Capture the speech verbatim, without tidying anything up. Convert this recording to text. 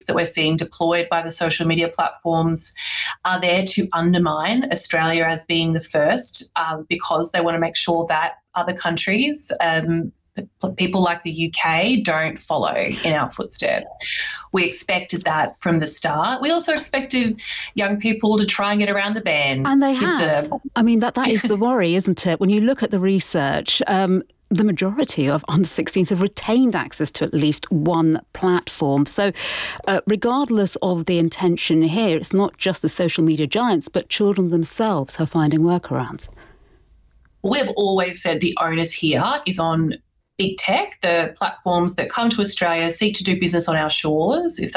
that we're seeing deployed by the social media platforms are there to undermine Australia as being the first, um, because they want to make sure that other countries, um, people like the U K, don't follow in our footsteps. We expected that from the start. We also expected young people to try and get around the ban. And they Kids have. Are... I mean, that, that is the worry, isn't it? When you look at the research, um, the majority of under sixteens have retained access to at least one platform. So uh, regardless of the intention here, it's not just the social media giants, but children themselves who are finding workarounds. We've always said the onus here is on big tech, the platforms that come to Australia, seek to do business on our shores. If